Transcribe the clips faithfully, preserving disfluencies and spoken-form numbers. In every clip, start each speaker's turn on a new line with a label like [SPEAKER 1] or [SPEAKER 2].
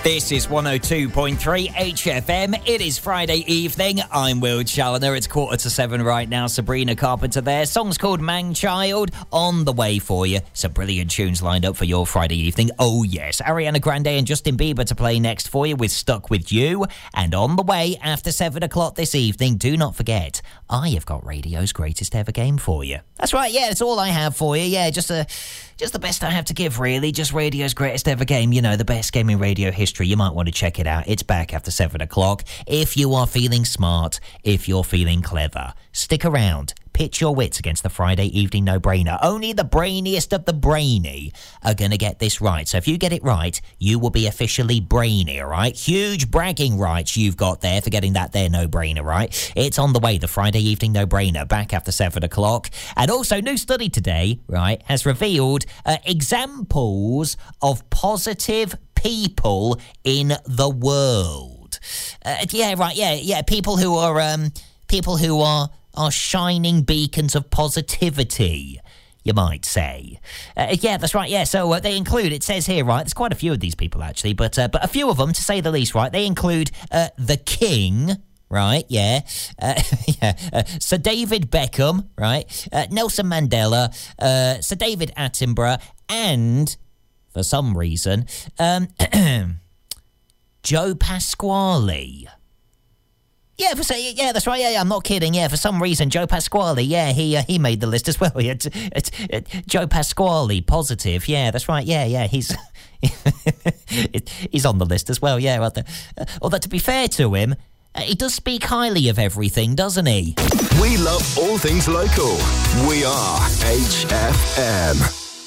[SPEAKER 1] This is one oh two point three H F M. It is Friday evening. I'm Will Challoner. It's quarter to seven right now. Sabrina Carpenter there. Song's called Man Child, on the way for you. Some brilliant tunes lined up for your Friday evening. Oh, yes. Ariana Grande and Justin Bieber to play next for you with Stuck With You. And on the way after seven o'clock this evening, do not forget, I have got radio's greatest ever game for you. That's right, yeah, it's all I have for you. Yeah, just a, just the best I have to give, really. Just radio's greatest ever game. You know, the best game in radio history. You might want to check it out. It's back after seven o'clock. If you are feeling smart, if you're feeling clever, stick around. Pitch your wits against the Friday evening no-brainer. Only the brainiest of the brainy are going to get this right. So if you get it right, you will be officially brainy, all right? Huge bragging rights you've got there for getting that there no-brainer right. It's on the way, the Friday evening no-brainer, back after seven o'clock. And also, new study today, right, has revealed uh, examples of positive people in the world. Uh, yeah, right, yeah, yeah, people who are, um, people who are... are shining beacons of positivity, you might say. Uh, yeah, that's right, yeah, so uh, they include, it says here, right, there's quite a few of these people, actually, but uh, but a few of them, to say the least, right, they include uh, the King, right, yeah, uh, yeah, uh, Sir David Beckham, right, uh, Nelson Mandela, uh, Sir David Attenborough, and, for some reason, um, Joe Pasquale. Yeah, for, yeah, that's right. Yeah, yeah, I'm not kidding. Yeah, for some reason, Joe Pasquale. Yeah, he uh, he made the list as well. Yeah, it's, it's, it's Joe Pasquale, positive. Yeah, that's right. Yeah, yeah, he's he's on the list as well. Yeah, although, uh, although to be fair to him, uh, he does speak highly of everything, doesn't he?
[SPEAKER 2] We love all things local. We are H F M.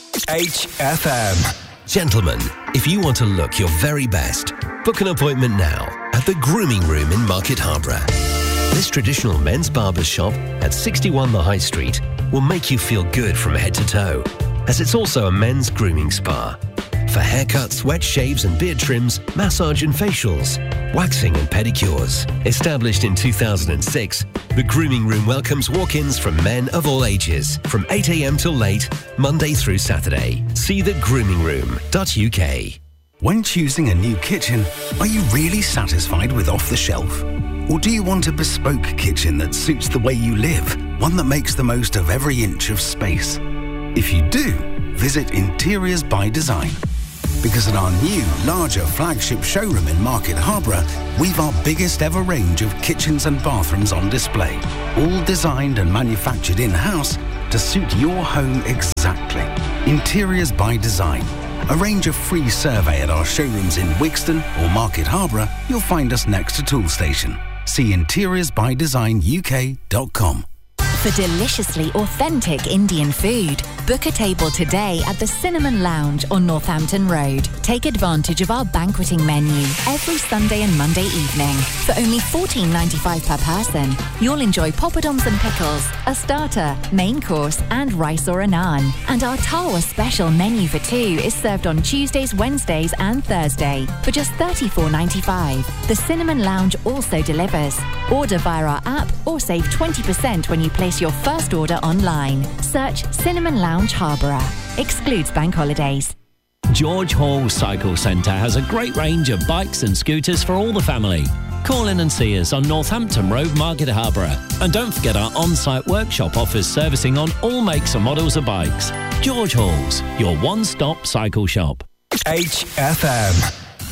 [SPEAKER 2] H F M.
[SPEAKER 3] Gentlemen, if you want to look your very best, book an appointment now at the Grooming Room in Market Harborough. This traditional men's barber shop at sixty-one The High Street will make you feel good from head to toe, as it's also a men's grooming spa. For haircuts, wet shaves and beard trims, massage and facials, waxing and pedicures. Established in two thousand six, the Grooming Room welcomes walk-ins from men of all ages, from eight a.m. till late, Monday through Saturday. See the grooming room dot U K.
[SPEAKER 4] When choosing a new kitchen, are you really satisfied with off-the-shelf? Or do you want a bespoke kitchen that suits the way you live, one that makes the most of every inch of space? If you do, visit Interiors by Design. Because at our new, larger flagship showroom in Market Harborough, we've our biggest ever range of kitchens and bathrooms on display, all designed and manufactured in-house to suit your home exactly. Interiors by Design. Arrange a free survey at our showrooms in Wigston or Market Harborough. You'll find us next to Tool Station. See interiors by design U K dot com.
[SPEAKER 5] For deliciously authentic Indian food, book a table today at the Cinnamon Lounge on Northampton Road. Take advantage of our banqueting menu every Sunday and Monday evening. For only fourteen ninety-five per person, you'll enjoy poppadoms and pickles, a starter, main course and rice or a naan. And our Tawa special menu for two is served on Tuesdays, Wednesdays and Thursday for just thirty-four ninety-five. The Cinnamon Lounge also delivers. Order via our app or save twenty percent when you place your first order online. Search Cinnamon Lounge Harborough. Excludes bank holidays.
[SPEAKER 6] George Hall Cycle Centre has a great range of bikes and scooters for all the family. Call in and see us on Northampton Road, Market Harborough. And don't forget our on-site workshop offers servicing on all makes and models of bikes. George Hall's, your one-stop cycle shop.
[SPEAKER 2] H F M.